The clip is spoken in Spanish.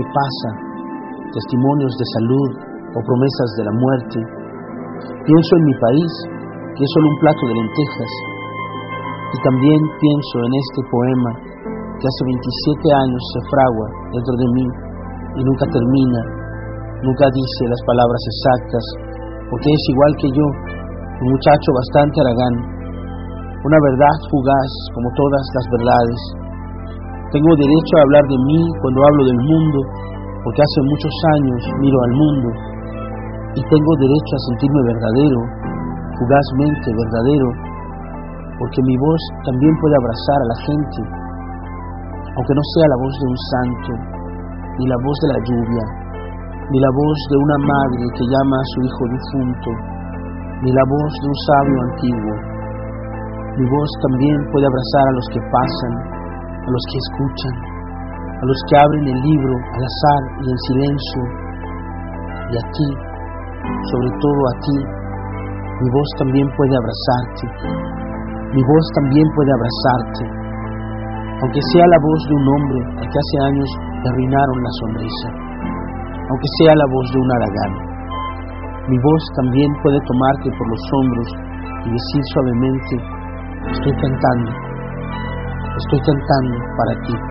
que pasa, testimonios de salud o promesas de la muerte. Pienso en mi país, que es solo un plato de lentejas, y también pienso en este poema que hace 27 años se fragua dentro de mí y nunca termina, nunca dice las palabras exactas, porque es igual que yo, un muchacho bastante haragán, una verdad fugaz como todas las verdades. Tengo derecho a hablar de mí cuando hablo del mundo, porque hace muchos años miro al mundo, y tengo derecho a sentirme verdadero, fugazmente verdadero, porque mi voz también puede abrazar a la gente, aunque no sea la voz de un santo, ni la voz de la lluvia, ni la voz de una madre que llama a su hijo difunto, ni la voz de un sabio antiguo. Mi voz también puede abrazar a los que pasan, a los que escuchan, a los que abren el libro al azar y en silencio, y a ti, sobre todo a ti, mi voz también puede abrazarte, mi voz también puede abrazarte, aunque sea la voz de un hombre al que hace años le arruinaron la sonrisa, aunque sea la voz de un haragán. Mi voz también puede tomarte por los hombros y decir suavemente: estoy cantando para ti.